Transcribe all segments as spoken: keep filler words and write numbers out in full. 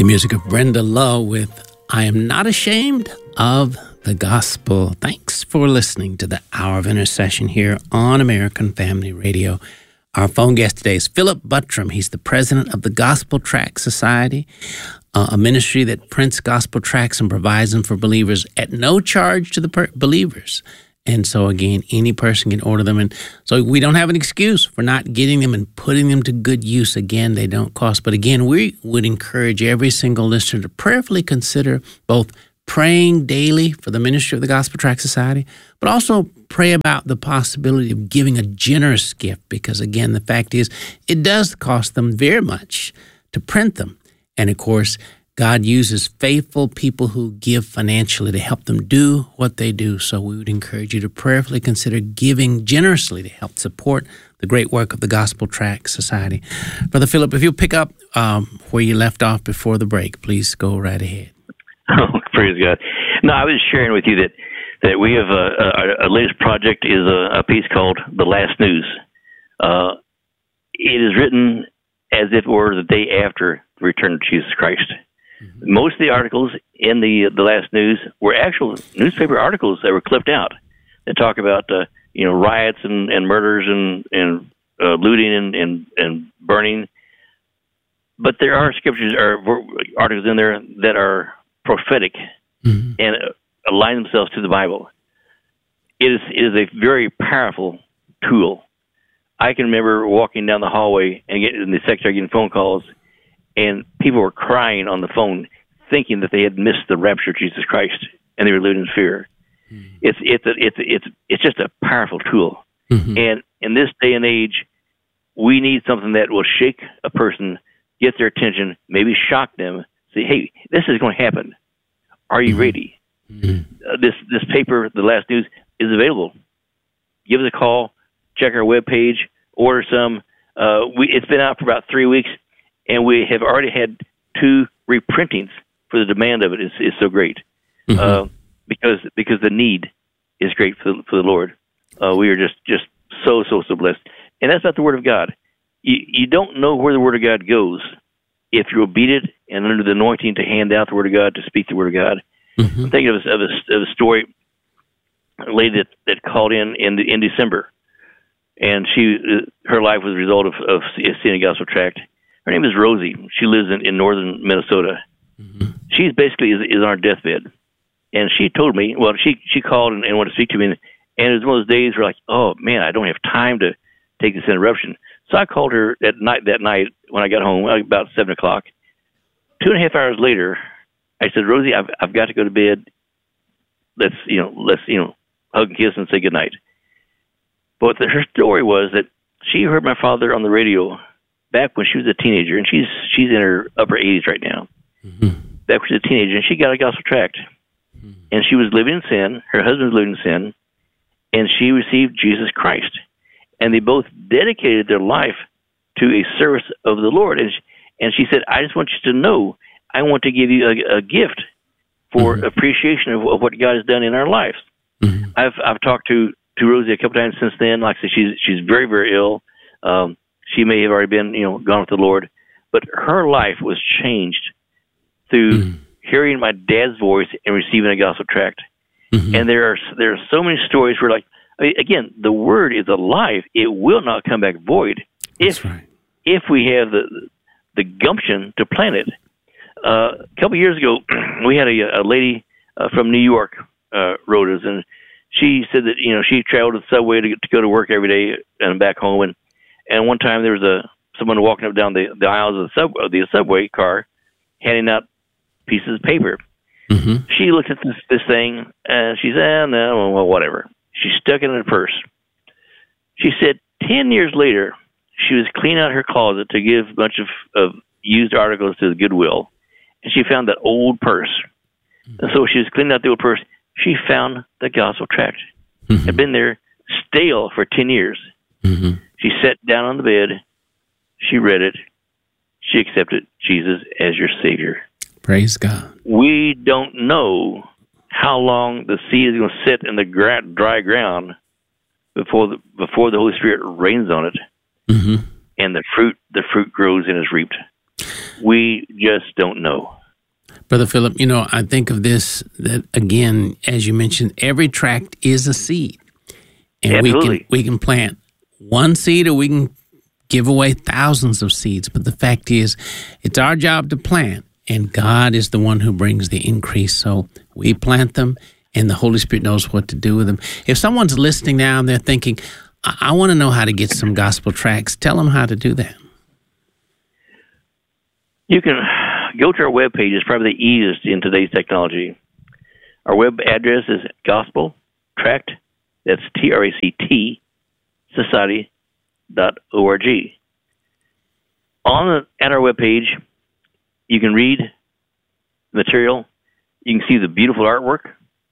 music of Brenda Lowe with I Am Not Ashamed of the Gospel. Thanks for listening to the Hour of Intercession here on American Family Radio. Our phone guest today is Philip Buttram. He's the president of the Gospel Tract Society, uh, a ministry that prints gospel tracts and provides them for believers at no charge to the per- believers. And so, again, any person can order them. And so we don't have an excuse for not getting them and putting them to good use. Again, they don't cost. But again, we would encourage every single listener to prayerfully consider both praying daily for the ministry of the Gospel Tract Society, but also pray about the possibility of giving a generous gift. Because, again, the fact is, it does cost them very much to print them. And, of course, God uses faithful people who give financially to help them do what they do. So we would encourage you to prayerfully consider giving generously to help support the great work of the Gospel Tract Society. Brother Philip, if you'll pick up um, where you left off before the break, please go right ahead. Oh, praise God. No, I was sharing with you that, that we have a, a, our latest project is a, a piece called The Last News. Uh, it is written as if it were the day after the return of Jesus Christ. Mm-hmm. Most of the articles in the the last news were actual newspaper articles that were clipped out that talk about uh, you know riots and, and murders and and uh, looting and, and, and burning. But there are scriptures or articles in there that are prophetic mm-hmm. and align themselves to the Bible. It is it is a very powerful tool. I can remember walking down the hallway and getting in the secretary getting phone calls. And people were crying on the phone, thinking that they had missed the rapture of Jesus Christ, and they were living in fear. Mm-hmm. It's it's a, it's a, it's it's just a powerful tool. Mm-hmm. And in this day and age, we need something that will shake a person, get their attention, maybe shock them. Say, "Hey, this is going to happen. Are you mm-hmm. ready?" Mm-hmm. Uh, this this paper, The Last News, is available. Give us a call. Check our webpage. Order some. Uh, we it's been out for about three weeks. And we have already had two reprintings for the demand of it is, is so great, mm-hmm. uh, because because the need is great for the, for the Lord. Uh, we are just, just so, so, so blessed. And that's not the Word of God. You, you don't know where the Word of God goes if you're obedient and under the anointing to hand out the Word of God, to speak the Word of God. Mm-hmm. I'm thinking of a, of, a, of a story, a lady that, that called in in, the, in December, and she uh, her life was a result of, of seeing a gospel tract. Her name is Rosie. She lives in, in northern Minnesota. Mm-hmm. She's basically is, is on her deathbed. And she told me, well, she, she called and, and wanted to speak to me. And, and it was one of those days where like, oh, man, I don't have time to take this interruption. So I called her at night that night when I got home, about seven o'clock. Two and a half hours later, I said, Rosie, I've, I've got to go to bed. Let's, you know, let's, you know, hug and kiss and say goodnight. But the, her story was that she heard my father on the radio back when she was a teenager, and she's she's in her upper eighties right now. Mm-hmm. Back when she was a teenager, and she got a gospel tract. Mm-hmm. And she was living in sin. Her husband was living in sin. And she received Jesus Christ. And they both dedicated their life to a service of the Lord. And she, and she said, I just want you to know, I want to give you a, a gift for mm-hmm. appreciation of, of what God has done in our lives. Mm-hmm. I've I've talked to, to Rosie a couple times since then. Like I said, she's, she's very, very ill. Um, She may have already been, you know, gone with the Lord, but her life was changed through mm-hmm. hearing my dad's voice and receiving a gospel tract. Mm-hmm. And there are there are so many stories where, like, I mean, again, the word is alive; it will not come back void if right. if we have the the gumption to plant it. Uh, a couple of years ago, we had a, a lady uh, from New York uh, wrote us, and she said that you know she traveled the subway to, to go to work every day and back home, and. And one time there was a someone walking up down the, the aisles of the, sub, of the subway car, handing out pieces of paper. Mm-hmm. She looked at this, this thing, and she said, eh, no, well, whatever. She stuck it in her purse. She said ten years later, she was cleaning out her closet to give a bunch of, of used articles to the Goodwill, and she found that old purse. Mm-hmm. And so she was cleaning out the old purse. She found the gospel tract. Mm-hmm. It had been there stale for ten years. Mm-hmm. She sat down on the bed. She read it. She accepted Jesus as your Savior. Praise God. We don't know how long the seed is going to sit in the gra- dry ground before the before the Holy Spirit rains on it, mm-hmm. and the fruit the fruit grows and is reaped. We just don't know. Brother Philip, you know, I think of this, that again, as you mentioned, every tract is a seed. And Absolutely. we can we can plant one seed or we can give away thousands of seeds. But the fact is, it's our job to plant, and God is the one who brings the increase. So we plant them, and the Holy Spirit knows what to do with them. If someone's listening now and they're thinking, I, I want to know how to get some gospel tracts, tell them how to do that. You can go to our webpage. It's probably the easiest in today's technology. Our web address is Gospel Tract, that's T R A C T, Society dot org. On the, at our webpage, you can read material. You can see the beautiful artwork.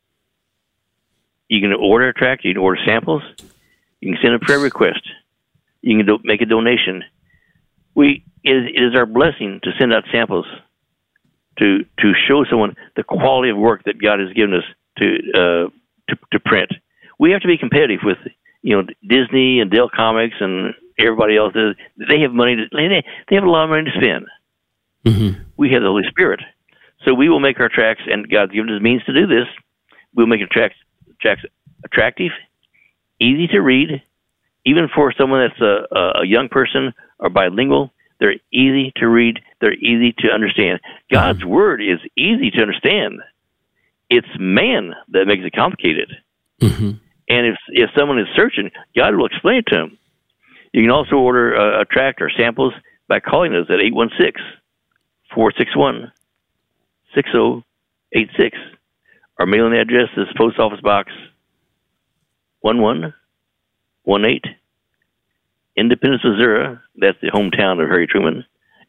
You can order a tract. You can order samples. You can send a prayer request. You can do, make a donation. We it is, it is our blessing to send out samples to to show someone the quality of work that God has given us to uh, to, to print. We have to be competitive with, you know, Disney and Dell Comics and everybody else. They have money to, they have a lot of money to spend. Mm-hmm. We have the Holy Spirit, so we will make our tracts, and God's given us means to do this. We'll make our tracts, tracts attractive, easy to read, even for someone that's a, a young person or bilingual. They're easy to read. They're easy to understand. God's mm-hmm. Word is easy to understand. It's man that makes it complicated. Mm-hmm. And if if someone is searching, God will explain it to them. You can also order a, a tract or samples by calling us at eight one six, four six one, six zero eight six. Our mailing address is Post Office Box one one one eight, Independence, Missouri. That's the hometown of Harry Truman.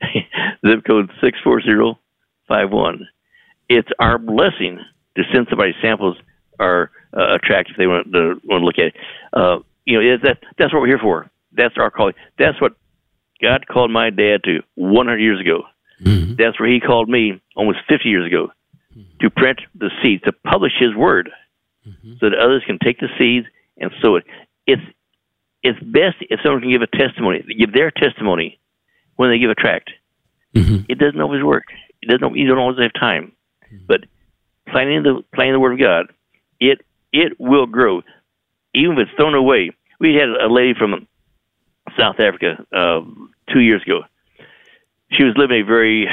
Zip code six four zero five one. It's our blessing to send somebody samples or uh, a tract if they want to, want to look at it. Uh, you know, that, that's what we're here for. That's our calling. That's what God called my dad to one hundred years ago. Mm-hmm. That's where he called me almost fifty years ago, mm-hmm. to print the seeds, to publish his word, mm-hmm. so that others can take the seeds and sow it. It's it's best if someone can give a testimony, give their testimony when they give a tract. Mm-hmm. It doesn't always work. It doesn't. You don't always have time. Mm-hmm. But planting the planting the word of God, it it will grow, even if it's thrown away. We had a lady from South Africa uh, two years ago. She was living a very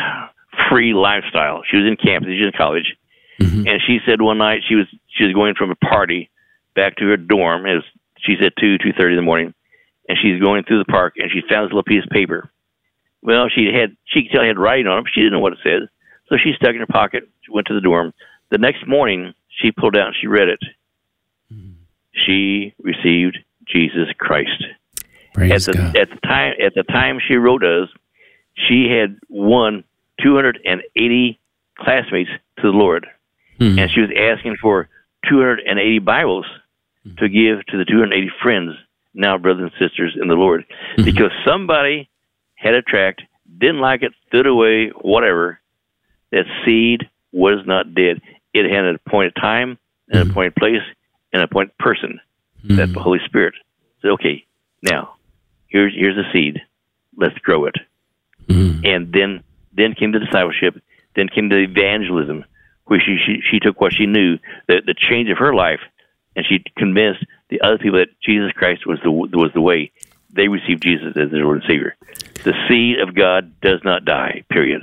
free lifestyle. She was in campus. She was in college, mm-hmm. and she said one night she was she was going from a party back to her dorm. It was, she said two two thirty in the morning, and she's going through the park, and she found this little piece of paper. Well, she had she could tell it had writing on it, but she didn't know what it said. So she stuck it in her pocket. She went to the dorm. The next morning, she pulled out and she read it. Mm-hmm. She received Jesus Christ. Praise at the God. at the time at the time she wrote us, she had won two hundred eighty classmates to the Lord, mm-hmm. and she was asking for two hundred eighty Bibles mm-hmm. to give to the two hundred eighty friends, now brothers and sisters in the Lord, mm-hmm. because somebody had a tract, didn't like it, threw it away, whatever. That seed was not dead. It had an appointed time, an mm-hmm. appointed place, an appointed person. Mm-hmm. That's the Holy Spirit. So, okay, now, here's here's a seed. Let's grow it. Mm-hmm. And then then came the discipleship. Then came the evangelism, where she, she, she took what she knew, the, the change of her life, and she convinced the other people that Jesus Christ was the was the way. They received Jesus as their Lord and Savior. The seed of God does not die, period.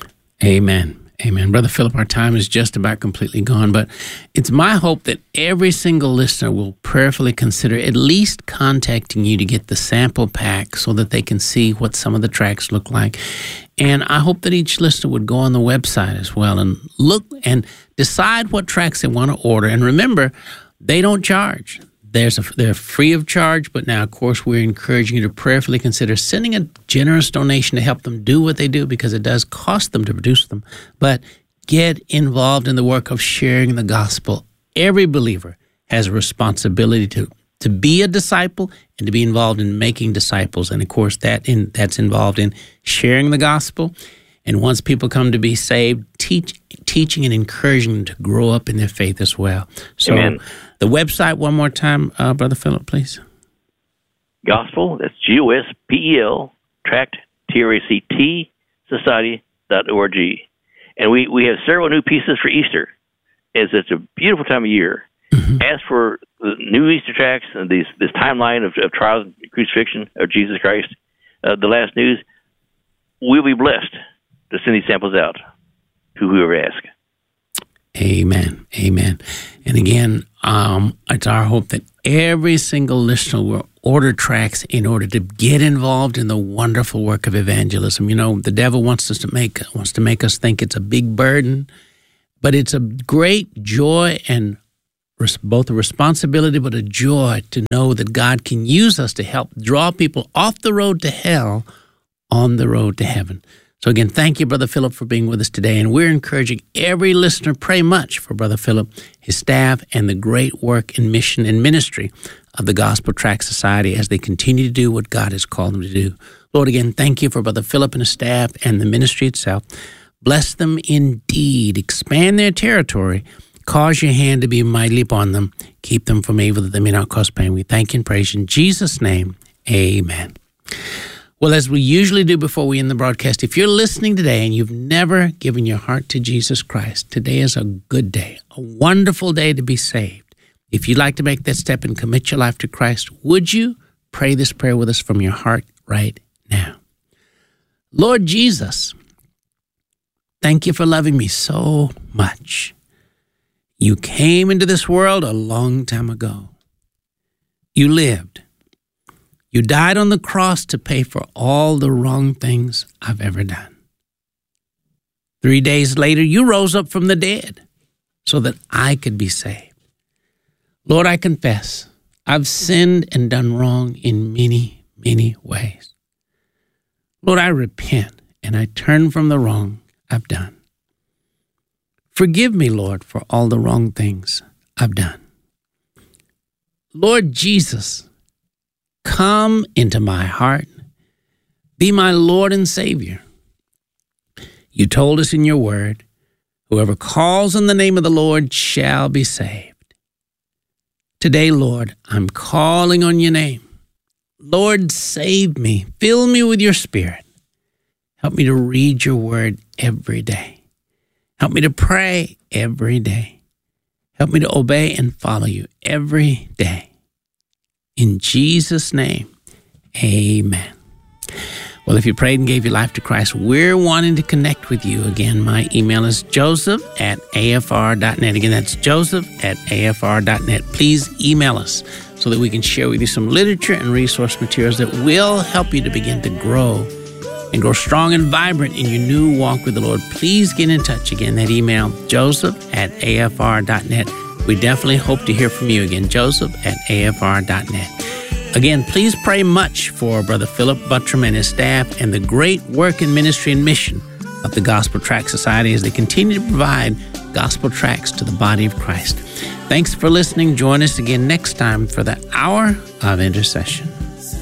Amen. Amen. Brother Philip, our time is just about completely gone, but it's my hope that every single listener will prayerfully consider at least contacting you to get the sample pack so that they can see what some of the tracts look like. And I hope that each listener would go on the website as well and look and decide what tracts they want to order. And remember, they don't charge. There's a, they're free of charge, but now, of course, we're encouraging you to prayerfully consider sending a generous donation to help them do what they do, because it does cost them to produce them. But get involved in the work of sharing the gospel. Every believer has a responsibility to, to be a disciple and to be involved in making disciples. And, of course, that in, that's involved in sharing the gospel. And once people come to be saved, teach, teaching and encouraging them to grow up in their faith as well. So Amen. The website, one more time, uh, Brother Philip, please. Gospel, that's G O S P E L, tract, T R A C T, society dot org. And we, we have several new pieces for Easter, as it's a beautiful time of year. Mm-hmm. As for the new Easter tracts and these, this timeline of, of trials and crucifixion of Jesus Christ, uh, the last news, we'll be blessed to send these samples out to whoever asks. Amen. Amen. And again, um, it's our hope that every single listener will order tracts in order to get involved in the wonderful work of evangelism. You know, the devil wants us to make wants to make us think it's a big burden, but it's a great joy and res- both a responsibility but a joy to know that God can use us to help draw people off the road to hell on the road to heaven. So again, thank you, Brother Philip, for being with us today. And we're encouraging every listener, pray much for Brother Philip, his staff, and the great work and mission and ministry of the Gospel Tract Society as they continue to do what God has called them to do. Lord, again, thank you for Brother Philip and his staff and the ministry itself. Bless them indeed. Expand their territory. Cause your hand to be mightily upon them. Keep them from evil that they may not cause pain. We thank you and praise you in Jesus' name. Amen. Well, as we usually do before we end the broadcast, if you're listening today and you've never given your heart to Jesus Christ, today is a good day, a wonderful day to be saved. If you'd like to make that step and commit your life to Christ, would you pray this prayer with us from your heart right now? Lord Jesus, thank you for loving me so much. You came into this world a long time ago. You lived. You died on the cross to pay for all the wrong things I've ever done. Three days later, you rose up from the dead so that I could be saved. Lord, I confess I've sinned and done wrong in many, many ways. Lord, I repent and I turn from the wrong I've done. Forgive me, Lord, for all the wrong things I've done. Lord Jesus, come into my heart. Be my Lord and Savior. You told us in your word, whoever calls on the name of the Lord shall be saved. Today, Lord, I'm calling on your name. Lord, save me. Fill me with your Spirit. Help me to read your word every day. Help me to pray every day. Help me to obey and follow you every day. In Jesus' name, amen. Well, if you prayed and gave your life to Christ, we're wanting to connect with you. Again, my email is joseph at a f r dot net. Again, that's joseph at a f r dot net. Please email us so that we can share with you some literature and resource materials that will help you to begin to grow and grow strong and vibrant in your new walk with the Lord. Please get in touch. Again, that email, joseph at a f r dot net. We definitely hope to hear from you. Again, joseph at a f r dot net. Again, please pray much for Brother Philip Buttram and his staff and the great work and ministry and mission of the Gospel Tract Society as they continue to provide gospel tracts to the body of Christ. Thanks for listening. Join us again next time for the Hour of Intercession.